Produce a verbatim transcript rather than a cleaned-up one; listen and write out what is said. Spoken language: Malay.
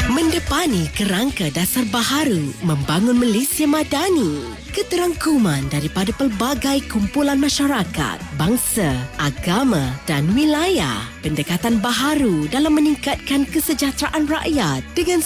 Mendepani kerangka dasar baharu membangun Malaysia Madani. Keterangkuman daripada pelbagai kumpulan masyarakat, bangsa, agama dan wilayah. Pendekatan baharu dalam meningkatkan kesejahteraan rakyat dengan